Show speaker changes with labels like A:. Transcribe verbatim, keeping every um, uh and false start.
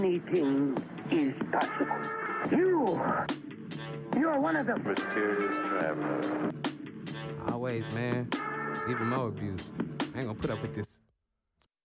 A: anything is possible. You, you're one of them.
B: Mysterious traveler.
C: Always, man. Even more abuse. I ain't gonna put up with this.